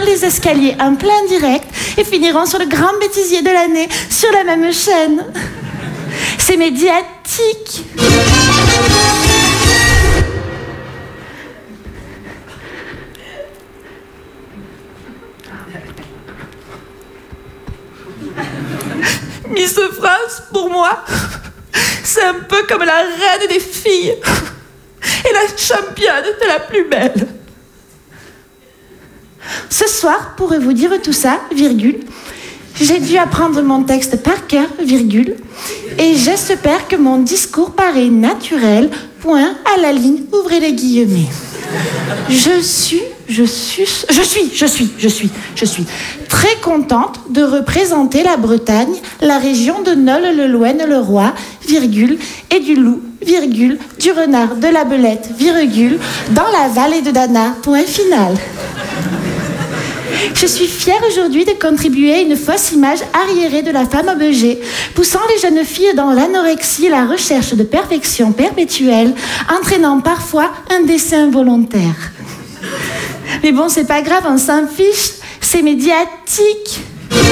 les escaliers en plein direct et finiront sur le grand bêtisier de l'année sur la même chaîne. C'est médiatique. Miss France, pour moi, c'est un peu comme la reine des filles et la championne de la plus belle. Ce soir, pour vous dire tout ça, virgule, j'ai dû apprendre mon texte par cœur, virgule, et j'espère que mon discours paraît naturel, point à la ligne, ouvrez les guillemets. Je suis très contente de représenter la Bretagne, la région de Nol-le-Louen-le-Roi, virgule, et du loup, virgule, du renard, de la belette, virgule, dans la vallée de Dana, point final. Je suis fière aujourd'hui de contribuer à une fausse image arriérée de la femme objet, poussant les jeunes filles dans l'anorexie et la recherche de perfection perpétuelle, entraînant parfois un décès involontaire. Mais bon, c'est pas grave, on s'en fiche, c'est médiatique.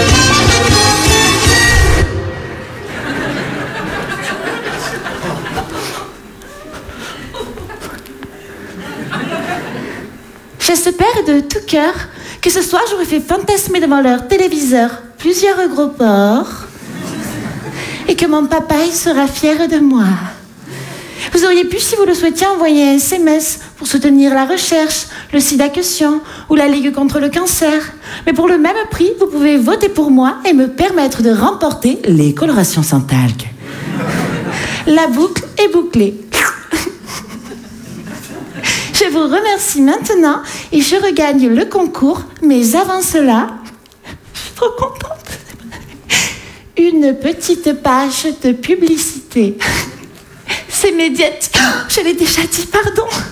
J'espère de tout cœur que ce soir j'aurais fait fantasmer devant leur téléviseur plusieurs gros porcs et que mon papa il sera fier de moi. Vous auriez pu, si vous le souhaitiez, envoyer un SMS pour soutenir la recherche, le SIDA-question ou la Ligue contre le cancer. Mais pour le même prix, vous pouvez voter pour moi et me permettre de remporter les colorations sans talc. La boucle est bouclée. Je vous remercie maintenant et je regagne le concours, mais avant cela, je suis trop contente. Une petite page de publicité. C'est médiatique. Je l'ai déjà dit, pardon.